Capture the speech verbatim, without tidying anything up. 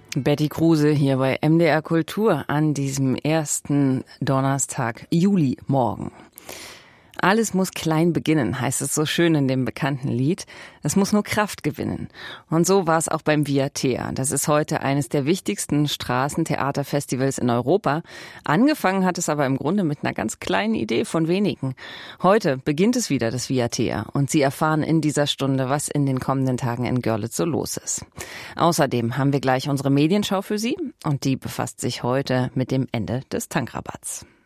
Betty Kruse hier bei M D R Kultur an diesem ersten Donnerstag Juli morgen. Alles muss klein beginnen, heißt es so schön in dem bekannten Lied. Es muss nur Kraft gewinnen. Und so war es auch beim Viathea. Das ist heute eines der wichtigsten Straßentheaterfestivals in Europa. Angefangen hat es aber im Grunde mit einer ganz kleinen Idee von wenigen. Heute beginnt es wieder, das Viathea. Und Sie erfahren in dieser Stunde, was in den kommenden Tagen in Görlitz so los ist. Außerdem haben wir gleich unsere Medienschau für Sie. Und die befasst sich heute mit dem Ende des Tankrabatts.